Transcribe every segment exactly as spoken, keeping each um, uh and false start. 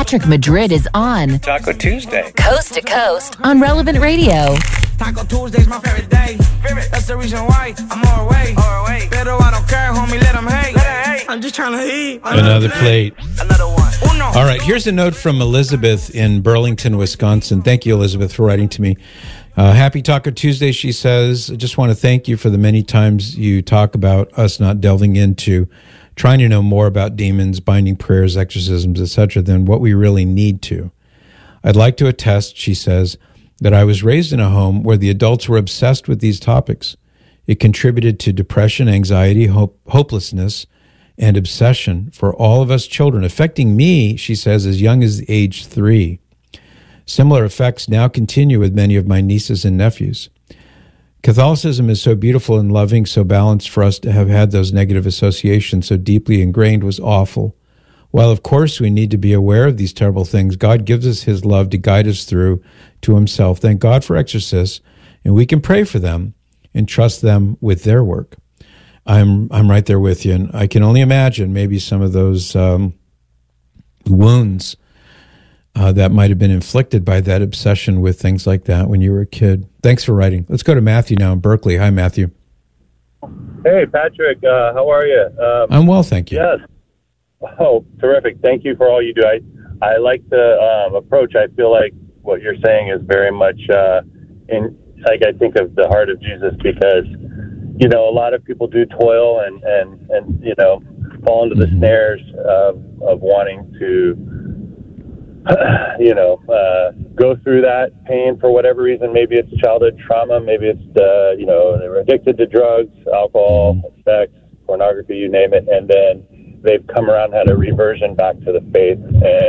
Patrick Madrid is on Taco Tuesday, coast to coast on Relevant Radio. Taco Tuesday's my favorite day. That's the reason why I'm all away. Pero I don't care, homie, let them hate. I'm just trying to eat. Another plate. Another one. Uno. All right, here's a note from Elizabeth in Burlington, Wisconsin. Thank you, Elizabeth, for writing to me. Uh, happy Taco Tuesday, she says. I just want to thank you for the many times you talk about us not delving into trying to know more about demons, binding prayers, exorcisms, et cetera, than what we really need to. I'd like to attest, she says, that I was raised in a home where the adults were obsessed with these topics. It contributed to depression, anxiety, hope, hopelessness, and obsession for all of us children, affecting me, she says, as young as age three. Similar effects now continue with many of my nieces and nephews. Catholicism is so beautiful and loving, so balanced. For us to have had those negative associations so deeply ingrained was awful. While, of course, we need to be aware of these terrible things, God gives us his love to guide us through to himself. Thank God for exorcists, and we can pray for them and trust them with their work. I'm I'm right there with you, and I can only imagine maybe some of those um, wounds uh, that might have been inflicted by that obsession with things like that when you were a kid. Thanks for writing. Let's go to Matthew now in Berkeley. Hi, Matthew. Hey, Patrick. Uh, how are you? Um, I'm well, thank you. Yes. Oh, terrific. Thank you for all you do. I, I like the um, approach. I feel like what you're saying is very much uh, in, like, I think of the heart of Jesus, because, you know, a lot of people do toil and, and, and you know, fall into the mm-hmm. snares of, of wanting to, you know, uh, go through that pain for whatever reason. Maybe it's childhood trauma. Maybe it's, uh, you know, they're addicted to drugs, alcohol, mm-hmm. sex, pornography, you name it. And then they've come around, had a reversion back to the faith,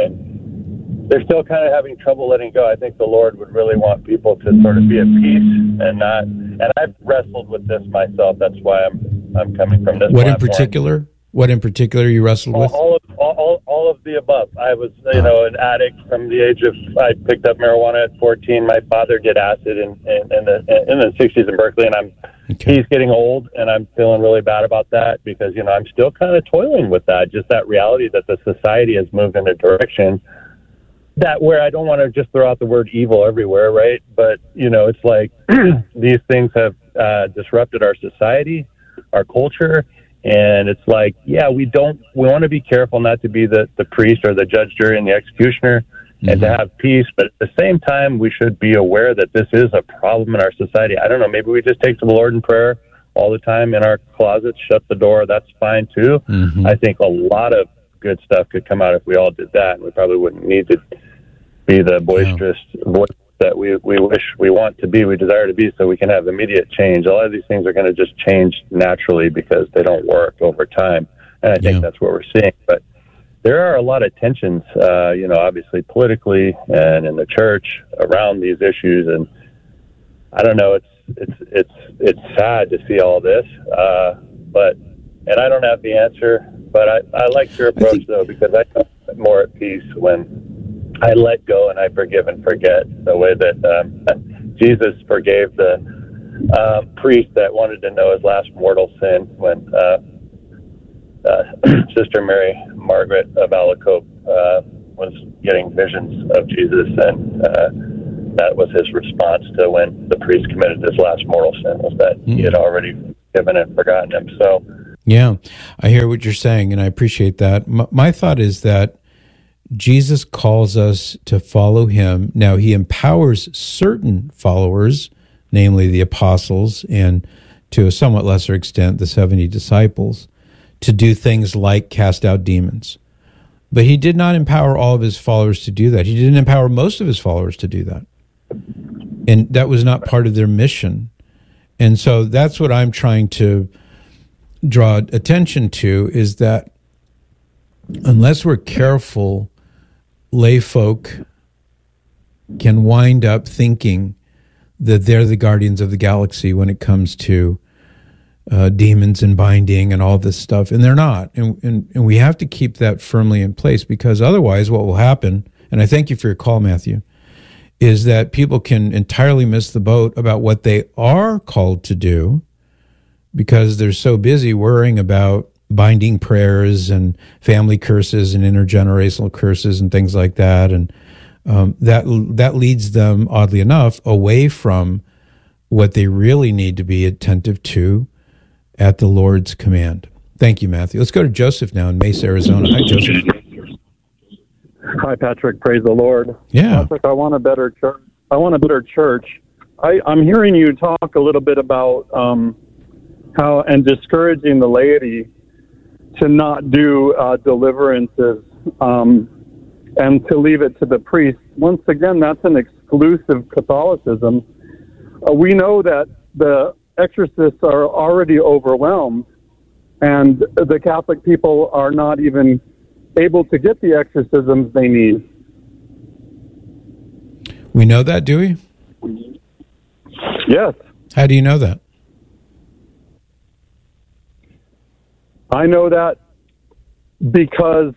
and they're still kind of having trouble letting go. I think the Lord would really want people to sort of be at peace and not, and I've wrestled with this myself. That's why I'm, I'm coming from this What platform. in particular? What in particular you wrestled all, with? All of, all, all of the above. I was, you know, an addict from the age of, I picked up marijuana at fourteen. My father did acid in, in, in the in the sixties in Berkeley, and I'm okay. He's getting old, and I'm feeling really bad about that because, you know, I'm still kind of toiling with that, just that reality that the society has moved in a direction that where I don't want to just throw out the word evil everywhere, right? But, you know, it's like these things have uh, disrupted our society, our culture. And it's like, yeah, we don't, we want to be careful not to be the, the priest or the judge, jury, and the executioner, mm-hmm. and to have peace. But at the same time, we should be aware that this is a problem in our society. I don't know, maybe we just take to the Lord in prayer all the time in our closets, shut the door. That's fine too. Mm-hmm. I think a lot of good stuff could come out if we all did that. And we probably wouldn't need to be the boisterous yeah. voice that we, we wish we want to be, we desire to be, so we can have immediate change. A lot of these things are going to just change naturally because they don't work over time. And I think yeah. that's what we're seeing. But there are a lot of tensions, uh, you know, obviously politically and in the church around these issues. And I don't know, it's, it's, it's, it's sad to see all this. Uh, but, and I don't have the answer, but I, I like your approach think- though, because I feel more at peace when I let go and I forgive and forget, the way that um, Jesus forgave the uh, priest that wanted to know his last mortal sin when uh, uh, Sister Mary Margaret of Alacoque uh, was getting visions of Jesus, and uh, that was his response to when the priest committed his last mortal sin, was that mm. he had already forgiven and forgotten him. So, yeah, I hear what you're saying, and I appreciate that. My, my thought is that Jesus calls us to follow him. Now, he empowers certain followers, namely the apostles, and to a somewhat lesser extent, the seventy disciples, to do things like cast out demons. But he did not empower all of his followers to do that. He didn't empower most of his followers to do that. And that was not part of their mission. And so that's what I'm trying to draw attention to, is that unless we're careful, lay folk can wind up thinking that they're the guardians of the galaxy when it comes to uh, demons and binding and all this stuff, and they're not. And, and and we have to keep that firmly in place, because otherwise what will happen, and I thank you for your call, Matthew, is that people can entirely miss the boat about what they are called to do because they're so busy worrying about binding prayers and family curses and intergenerational curses and things like that. And um, that that leads them, oddly enough, away from what they really need to be attentive to at the Lord's command. Thank you, Matthew. Let's go to Joseph now in Mesa, Arizona. Hi, Joseph. Hi, Patrick. Praise the Lord. Yeah. Patrick, I want a better church. I want a better church. I, I'm hearing you talk a little bit about um, how and discouraging the laity to not do uh, deliverances um, and to leave it to the priest. Once again, that's an exclusive Catholicism. Uh, we know that the exorcists are already overwhelmed, and the Catholic people are not even able to get the exorcisms they need. We know that, do we? Yes. How do you know that? I know that because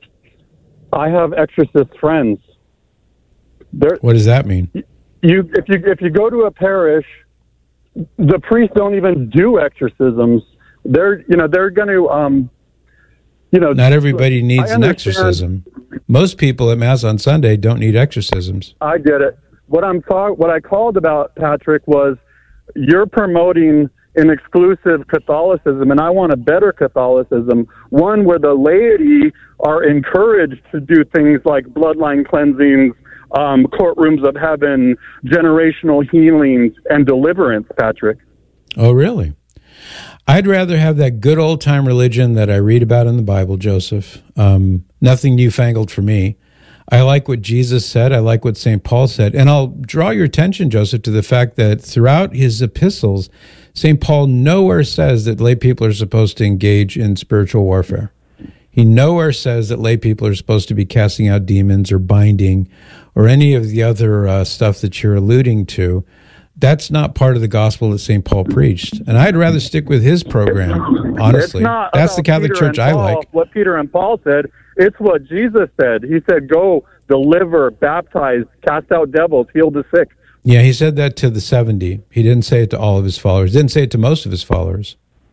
I have exorcist friends. They're, what does that mean? You, if you if you go to a parish, the priests don't even do exorcisms. They're you know they're going to um, you know. Not everybody needs an exorcism. Most people at Mass on Sunday don't need exorcisms. I get it. What I'm talk, what I called about, Patrick, was you're promoting an exclusive Catholicism, and I want a better Catholicism, one where the laity are encouraged to do things like bloodline cleansings, um, courtrooms of heaven, generational healings, and deliverance, Patrick. Oh, really? I'd rather have that good old-time religion that I read about in the Bible, Joseph. Um, nothing newfangled for me. I like what Jesus said. I like what Saint Paul said. And I'll draw your attention, Joseph, to the fact that throughout his epistles, Saint Paul nowhere says that lay people are supposed to engage in spiritual warfare. He nowhere says that lay people are supposed to be casting out demons or binding or any of the other uh, stuff that you're alluding to. That's not part of the gospel that Saint Paul preached. And I'd rather stick with his program, honestly. That's the Catholic Peter Church I Paul, like. What Peter and Paul said, it's what Jesus said. He said, go, deliver, baptize, cast out devils, heal the sick. Yeah, he said that to the seventy. He didn't say it to all of his followers. He didn't say it to most of his followers.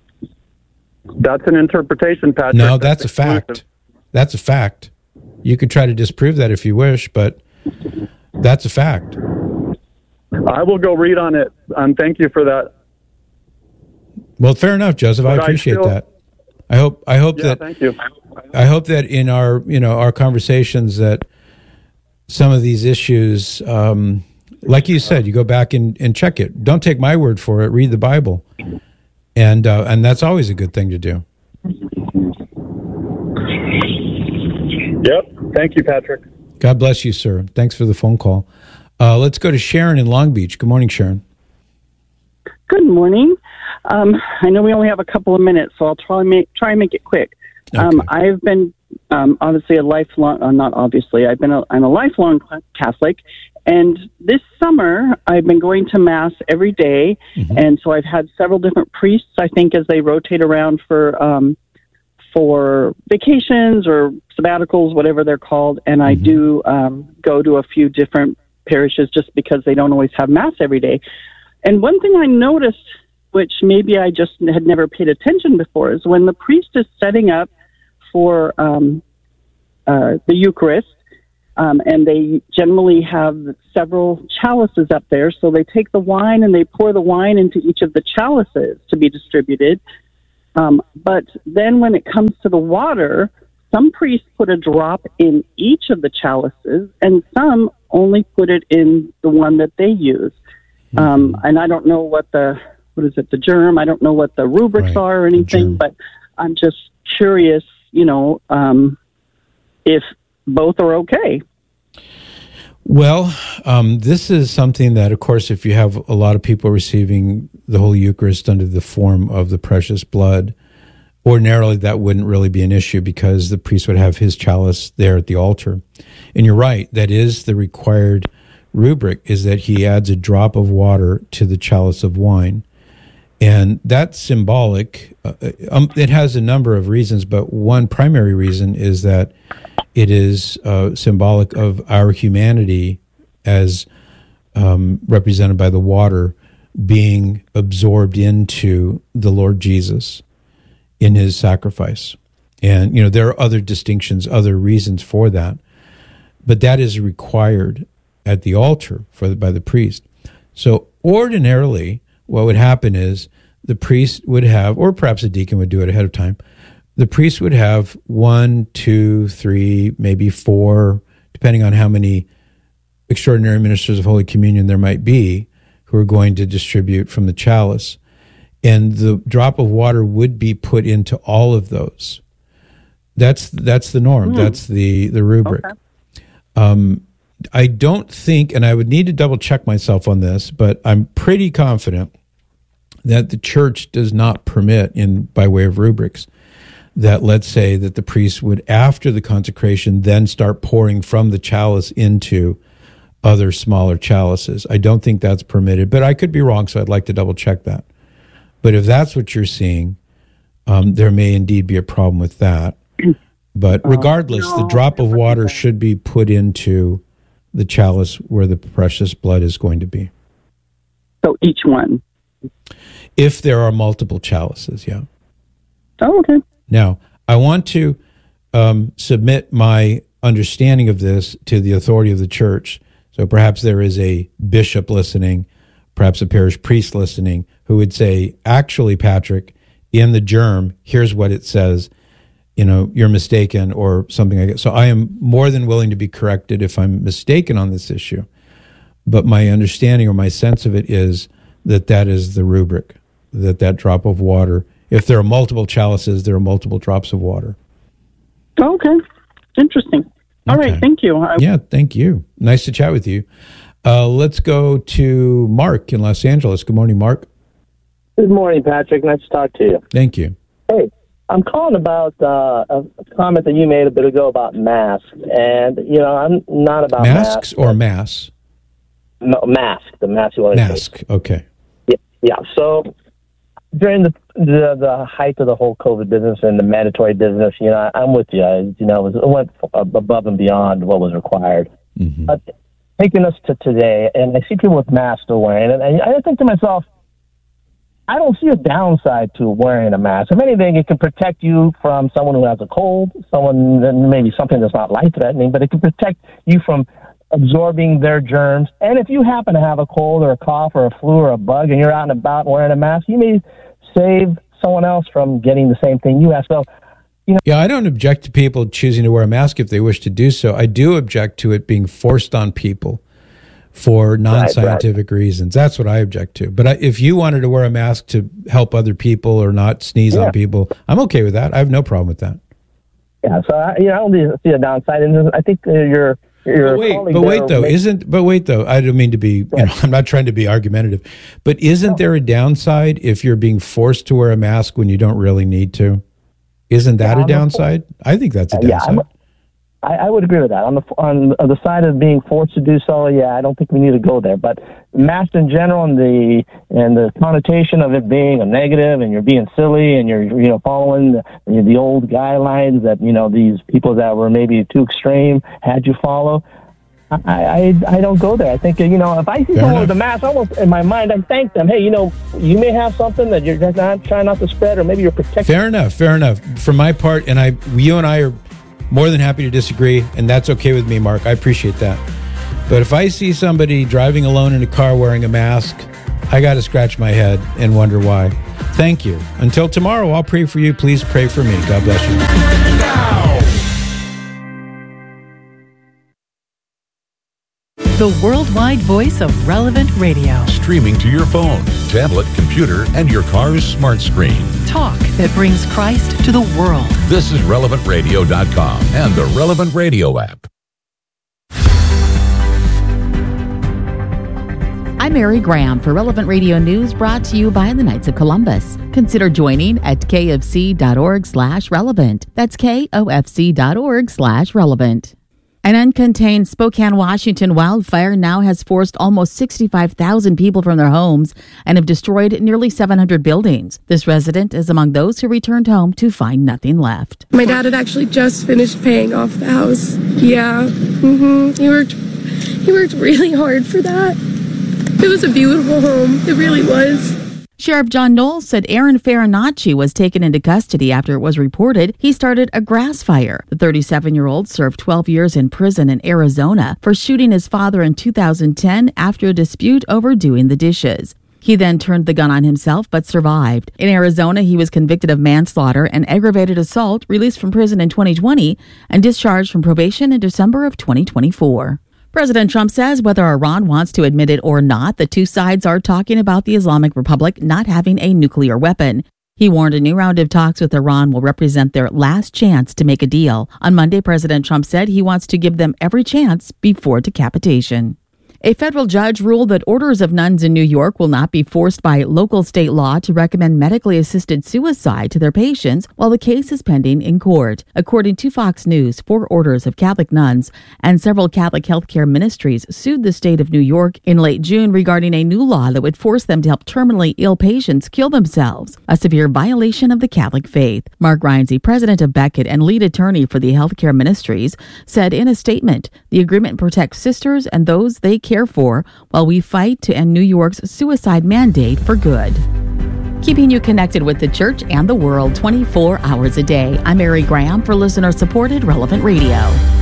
That's an interpretation, Patrick. No, that's, that's a fact. That's a fact. You could try to disprove that if you wish, but that's a fact. I will go read on it, and thank you for that. Well, fair enough, Joseph. But I appreciate I still, that. I hope. I hope yeah, that. Thank you. I hope that in our, you know, our conversations, that some of these issues, um, like you said, you go back and, and check it. Don't take my word for it. Read the Bible, and uh, and that's always a good thing to do. Yep. Thank you, Patrick. God bless you, sir. Thanks for the phone call. Uh, let's go to Sharon in Long Beach. Good morning, Sharon. Good morning. Um, I know we only have a couple of minutes, so I'll try make try and make it quick. Okay. Um, I've been um, obviously a lifelong, uh, not obviously, I've been a, I'm a lifelong Catholic, and this summer I've been going to Mass every day, mm-hmm. and so I've had several different priests, I think, as they rotate around for um, for vacations or sabbaticals, whatever they're called, and I mm-hmm. do um, go to a few different parishes just because they don't always have Mass every day. And one thing I noticed, which maybe I just had never paid attention before, is when the priest is setting up for um, uh, the Eucharist, um, and they generally have several chalices up there, so they take the wine and they pour the wine into each of the chalices to be distributed. Um, but then when it comes to the water, some priests put a drop in each of the chalices, and some only put it in the one that they use. Mm-hmm. Um, and I don't know what the, what is it, the germ, I don't know what the rubrics right. are or anything, but I'm just curious, you know, um, if both are okay. Well, um, this is something that, of course, if you have a lot of people receiving the Holy Eucharist under the form of the precious blood, ordinarily that wouldn't really be an issue because the priest would have his chalice there at the altar. And you're right, that is the required rubric, is that he adds a drop of water to the chalice of wine. And that's symbolic. Uh, um, it has a number of reasons, but one primary reason is that it is uh, symbolic of our humanity as um, represented by the water being absorbed into the Lord Jesus. in his sacrifice. And, you know, there are other distinctions, other reasons for that. But that is required at the altar for the, by the priest. So ordinarily, what would happen is the priest would have, or perhaps a deacon would do it ahead of time, the priest would have one, two, three, maybe four, depending on how many extraordinary ministers of Holy Communion there might be, who are going to distribute from the chalice. And the drop of water would be put into all of those. That's that's the norm. Mm. That's the, the rubric. Okay. Um, I don't think, and I would need to double check myself on this, but I'm pretty confident that the church does not permit, in by way of rubrics, that let's say that the priest would, after the consecration, then start pouring from the chalice into other smaller chalices. I don't think that's permitted, but I could be wrong, so I'd like to double check that. But if that's what you're seeing, um, there may indeed be a problem with that. But regardless, the drop of water should be put into the chalice where the precious blood is going to be. So each one? If there are multiple chalices, yeah. Oh, okay. Now, I want to um, submit my understanding of this to the authority of the church. So perhaps there is a bishop listening, perhaps a parish priest listening, who would say, actually, Patrick, in the germ, here's what it says. You know, you're mistaken, or something like that. So I am more than willing to be corrected if I'm mistaken on this issue. But my understanding or my sense of it is that that is the rubric, that that drop of water, if there are multiple chalices, there are multiple drops of water. Okay. Interesting. All okay. right. Thank you. I- yeah, thank you. Nice to chat with you. Uh, let's go to Mark in Los Angeles. Good morning, Mark. Good morning, Patrick. Nice to talk to you. Thank you. Hey. I'm calling about uh, a comment that you made a bit ago about masks, and you know I'm not about masks masks, or mass. No, mask. The mask you want to mask. Take. Okay. Yeah, yeah. So during the, the the height of the whole COVID business and the mandatory business, you know, I'm with you. I, you know, it, was, it went above and beyond what was required. Mm-hmm. But taking us to today, and I see people with masks still wearing it, and I think to myself, I don't see a downside to wearing a mask. If anything, it can protect you from someone who has a cold, someone, maybe something that's not life-threatening, but it can protect you from absorbing their germs. And if you happen to have a cold or a cough or a flu or a bug and you're out and about wearing a mask, you may save someone else from getting the same thing you have. So, you know. Yeah, I don't object to people choosing to wear a mask if they wish to do so. I do object to it being forced on people for non-scientific right, right. reasons. That's what I object to. But I, if you wanted to wear a mask to help other people or not sneeze yeah. on people, I'm okay with that. I have no problem with that. Yeah, so I, you know, I don't see a downside, and I think uh, you're. But wait, but wait though, makes, isn't? But wait though, I don't mean to be. Yeah. You know, I'm not trying to be argumentative, but isn't no. there a downside if you're being forced to wear a mask when you don't really need to? Isn't that yeah, a downside? A, I think that's a downside. Yeah, I, I would agree with that. On the on the side of being forced to do so, yeah, I don't think we need to go there. But masks in general, and the and the connotation of it being a negative, and you're being silly, and you're you know following the, the old guidelines that you know these people that were maybe too extreme had you follow. I I, I don't go there. I think you know if I see someone with a mask, almost in my mind, I thank them. Hey, you know, you may have something that you're just not trying not to spread, or maybe you're protecting. Fair enough. Fair enough. For my part, and I, you and I are more than happy to disagree, and that's okay with me, Mark. I appreciate that. But if I see somebody driving alone in a car wearing a mask, I got to scratch my head and wonder why. Thank you. Until tomorrow, I'll pray for you. Please pray for me. God bless you. The worldwide voice of Relevant Radio. Streaming to your phone, tablet, computer, and your car's smart screen. Talk that brings Christ to the world. This is relevant radio dot com and the Relevant Radio app. I'm Mary Graham for Relevant Radio News, brought to you by the Knights of Columbus. Consider joining at kfc.org slash relevant. That's kofc.org slash relevant. An uncontained Spokane, Washington wildfire now has forced almost sixty-five thousand people from their homes and have destroyed nearly seven hundred buildings. This resident is among those who returned home to find nothing left. My dad had actually just finished paying off the house. Yeah, mm-hmm. he worked, he worked really hard for that. It was a beautiful home. It really was. Sheriff John Knowles said Aaron Farinacci was taken into custody after it was reported he started a grass fire. The thirty-seven-year-old served twelve years in prison in Arizona for shooting his father in two thousand ten after a dispute over doing the dishes. He then turned the gun on himself but survived. In Arizona, he was convicted of manslaughter and aggravated assault, released from prison in twenty twenty, and discharged from probation in December of twenty twenty-four. President Trump says whether Iran wants to admit it or not, the two sides are talking about the Islamic Republic not having a nuclear weapon. He warned a new round of talks with Iran will represent their last chance to make a deal. On Monday, President Trump said he wants to give them every chance before decapitation. A federal judge ruled that orders of nuns in New York will not be forced by local state law to recommend medically assisted suicide to their patients while the case is pending in court. According to Fox News, four orders of Catholic nuns and several Catholic healthcare ministries sued the state of New York in late June regarding a new law that would force them to help terminally ill patients kill themselves, a severe violation of the Catholic faith. Mark Reinze, president of Beckett and lead attorney for the healthcare ministries, said in a statement, the agreement protects sisters and those they care for while we fight to end New York's suicide mandate for good. Keeping you connected with the church and the world twenty-four hours a day. I'm Mary Graham for listener-supported Relevant Radio.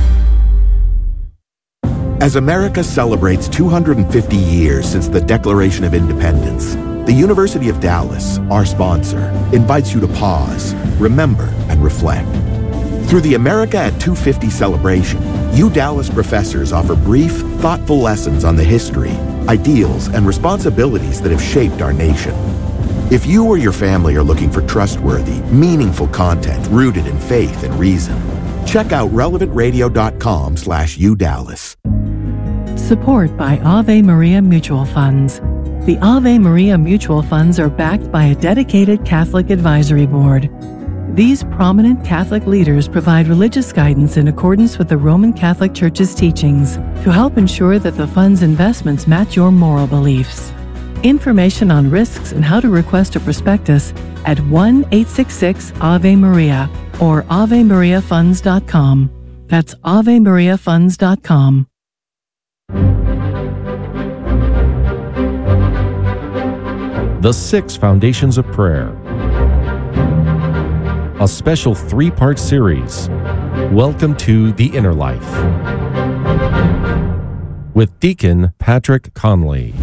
As America celebrates two hundred fifty years since the Declaration of Independence, the University of Dallas, our sponsor, invites you to pause, remember, and reflect. Through the America at two fifty celebration, U Dallas professors offer brief, thoughtful lessons on the history, ideals, and responsibilities that have shaped our nation. If you or your family are looking for trustworthy, meaningful content rooted in faith and reason, check out relevant radio dot com slash U Dallas. Support by Ave Maria Mutual Funds. The Ave Maria Mutual Funds are backed by a dedicated Catholic advisory board. These prominent Catholic leaders provide religious guidance in accordance with the Roman Catholic Church's teachings to help ensure that the fund's investments match your moral beliefs. Information on risks and how to request a prospectus at one eight six six Ave Maria or ave maria funds dot com. That's ave maria funds dot com. The Six Foundations of Prayer. A special three-part series. Welcome to The Inner Life with Deacon Patrick Conley.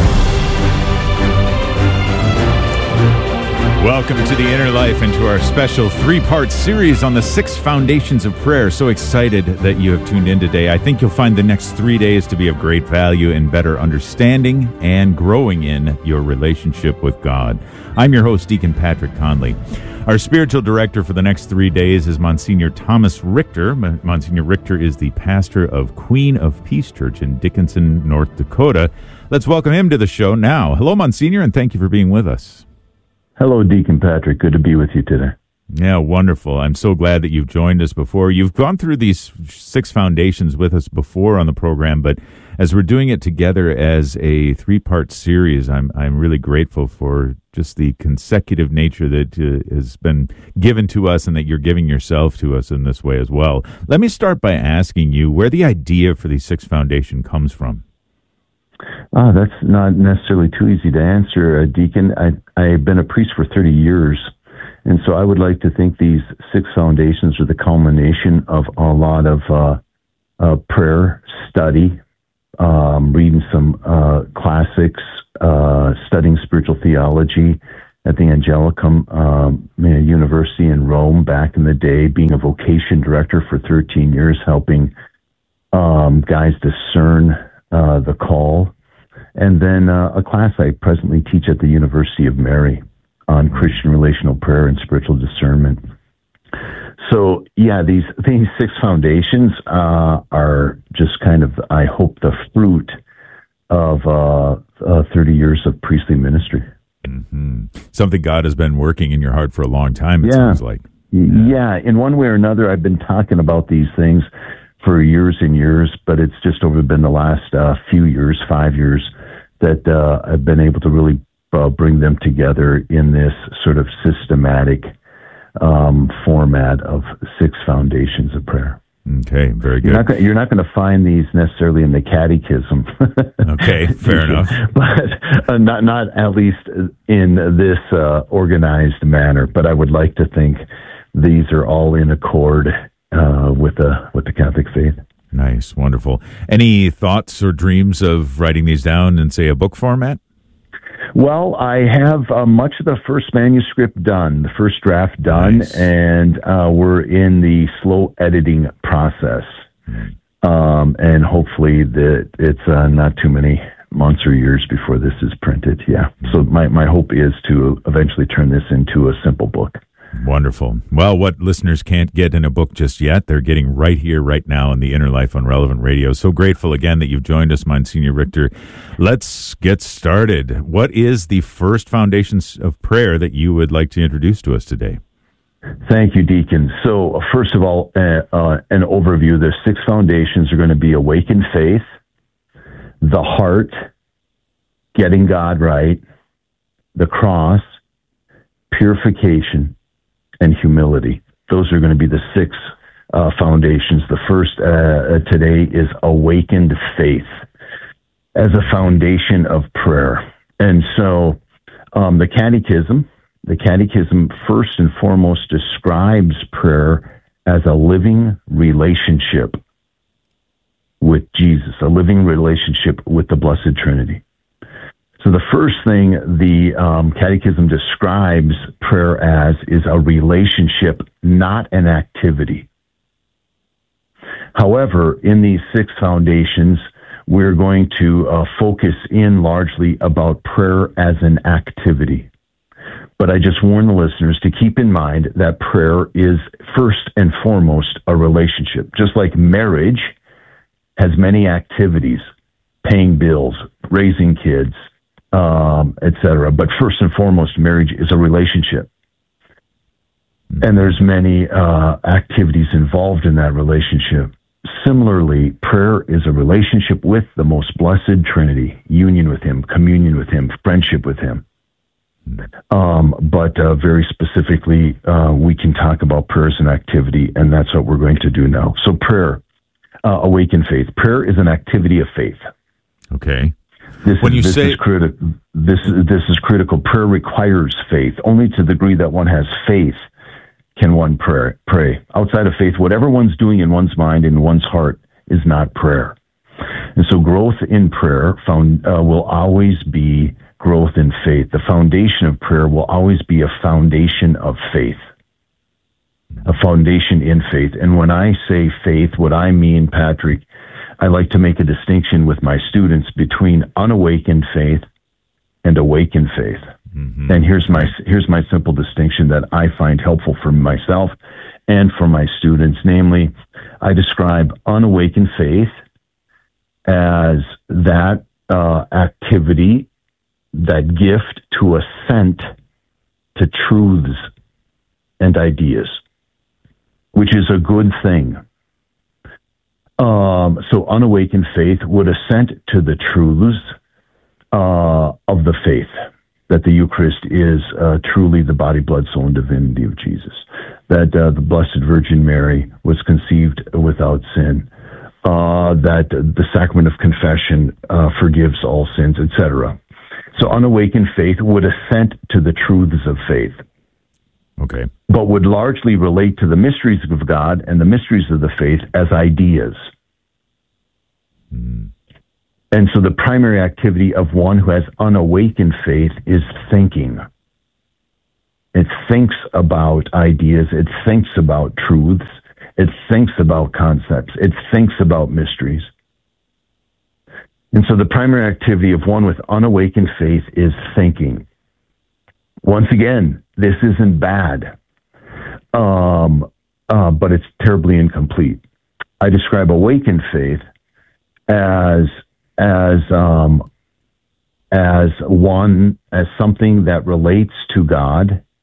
Welcome to The Inner Life and to our special three-part series on the six foundations of prayer. So excited that you have tuned in today. I think you'll find the next three days to be of great value in better understanding and growing in your relationship with God. I'm your host, Deacon Patrick Conley. Our spiritual director for the next three days is Monsignor Thomas Richter. Monsignor Richter is the pastor of Queen of Peace Church in Dickinson, North Dakota. Let's welcome him to the show now. Hello, Monsignor, and thank you for being with us. Hello, Deacon Patrick. Good to be with you today. Yeah, wonderful. I'm so glad that you've joined us before. You've gone through these six foundations with us before on the program, but as we're doing it together as a three-part series, I'm I'm really grateful for just the consecutive nature that uh, has been given to us and that you're giving yourself to us in this way as well. Let me start by asking you where the idea for the six foundation comes from. Oh, that's not necessarily too easy to answer, uh, Deacon. I, I've been a priest for thirty years, and so I would like to think these six foundations are the culmination of a lot of uh, uh, prayer, study, um, reading some uh, classics, uh, studying spiritual theology at the Angelicum um, University in Rome back in the day, being a vocation director for thirteen years, helping um, guys discern uh, the call. And then uh, a class I presently teach at the University of Mary on Christian relational prayer and spiritual discernment. So, yeah, these, these six foundations uh, are just kind of, I hope, the fruit of uh, uh, thirty years of priestly ministry. Mm-hmm. Something God has been working in your heart for a long time, it yeah. seems like. Yeah. yeah, in one way or another, I've been talking about these things for years and years, but it's just over been the last uh, few years, five years, that uh, I've been able to really uh, bring them together in this sort of systematic um, format of six foundations of prayer. Okay, very good. You're not, you're not going to find these necessarily in the catechism. Okay, fair enough. But uh, not, not at least in this uh, organized manner. But I would like to think these are all in accord uh, with the with the Catholic faith. Nice, wonderful. Any thoughts or dreams of writing these down in, say, a book format? Well, I have uh, much of the first manuscript done, the first draft done, nice. and uh, we're in the slow editing process. Mm. Um, and hopefully that it's uh, not too many months or years before this is printed. Yeah. So my, my hope is to eventually turn this into a simple book. Wonderful. Well, what listeners can't get in a book just yet, they're getting right here, right now in the Inner Life on Relevant Radio. So grateful again that you've joined us, Monsignor Richter. Let's get started. What is the first foundations of prayer that you would like to introduce to us today? Thank you, Deacon. So first of all, uh, uh, an overview. The six foundations are going to be awakened faith, the heart, getting God right, the cross, purification, and humility. Those are going to be the six uh, foundations. The first uh, today is awakened faith as a foundation of prayer. And so um, the catechism, the catechism first and foremost describes prayer as a living relationship with Jesus, a living relationship with the Blessed Trinity. So the first thing the um, Catechism describes prayer as is a relationship, not an activity. However, in these six foundations, we're going to uh, focus in largely about prayer as an activity. But I just warn the listeners to keep in mind that prayer is first and foremost a relationship. Just like marriage has many activities, paying bills, raising kids, Um, et cetera. But first and foremost, marriage is a relationship. And there's many uh, activities involved in that relationship. Similarly, prayer is a relationship with the most blessed Trinity, union with Him, communion with Him, friendship with Him. Um, but uh, very specifically, uh, we can talk about prayer as an activity, and that's what we're going to do now. So prayer, uh, awaken faith. Prayer is an activity of faith. Okay. This when is, you this say is criti- this is this is critical. Prayer requires faith. Only to the degree that one has faith can one pray. Pray outside of faith, whatever one's doing in one's mind and one's heart is not prayer. And so, growth in prayer found uh, will always be growth in faith. The foundation of prayer will always be a foundation of faith, a foundation in faith. And when I say faith, what I mean, Patrick, I like to make a distinction with my students between unawakened faith and awakened faith. Mm-hmm. And here's my here's my simple distinction that I find helpful for myself and for my students. Namely, I describe unawakened faith as that uh, activity, that gift to assent to truths and ideas, which is a good thing. Um, so unawakened faith would assent to the truths uh, of the faith, that the Eucharist is uh, truly the body, blood, soul, and divinity of Jesus, that uh, the Blessed Virgin Mary was conceived without sin, uh, that the sacrament of confession uh, forgives all sins, et cetera. So unawakened faith would assent to the truths of faith. Okay. But would largely relate to the mysteries of God and the mysteries of the faith as ideas. Mm. And so the primary activity of one who has unawakened faith is thinking. It thinks about ideas. It thinks about truths. It thinks about concepts. It thinks about mysteries. And so the primary activity of one with unawakened faith is thinking. Once again, this isn't bad, um, uh, but it's terribly incomplete. I describe awakened faith as as um, as one as something that relates to God